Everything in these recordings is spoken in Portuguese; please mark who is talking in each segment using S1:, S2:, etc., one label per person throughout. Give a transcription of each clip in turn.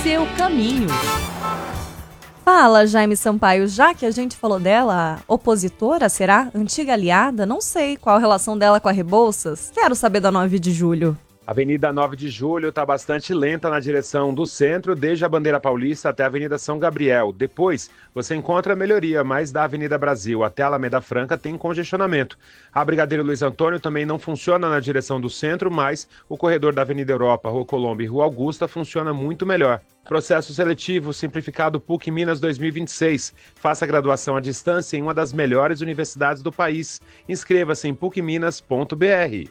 S1: seu caminho. Fala, Jaime Sampaio, já que a gente falou dela, opositora, será? Antiga aliada? Não sei qual a relação dela com a Rebouças. Quero saber da 9 de julho.
S2: A Avenida 9 de Julho está bastante lenta na direção do centro, desde a Bandeira Paulista até a Avenida São Gabriel. Depois, você encontra a melhoria, mas da Avenida Brasil até a Alameda Franca tem congestionamento. A Brigadeiro Luiz Antônio também não funciona na direção do centro, mas o corredor da Avenida Europa, Rua Colombo e Rua Augusta funciona muito melhor. Processo seletivo simplificado PUC Minas 2026. Faça graduação à distância em uma das melhores universidades do país. Inscreva-se em pucminas.br.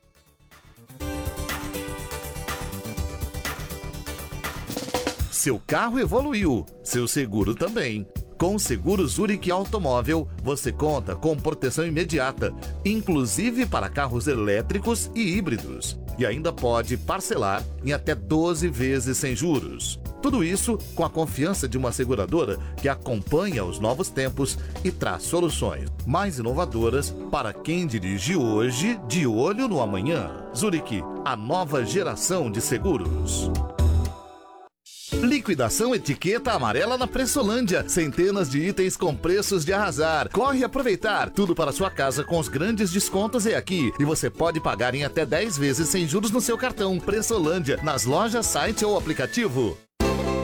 S3: Seu carro evoluiu, seu seguro também. Com o Seguro Zurich Automóvel, você conta com proteção imediata, inclusive para carros elétricos e híbridos. E ainda pode parcelar em até 12 vezes sem juros. Tudo isso com a confiança de uma seguradora que acompanha os novos tempos e traz soluções mais inovadoras para quem dirige hoje, de olho no amanhã. Zurich, a nova geração de seguros. Liquidação etiqueta amarela na Pressolândia. Centenas de itens com preços de arrasar. Corre aproveitar. Tudo para sua casa com os grandes descontos é aqui. E você pode pagar em até 10 vezes sem juros no seu cartão. Pressolândia, nas lojas, site ou aplicativo.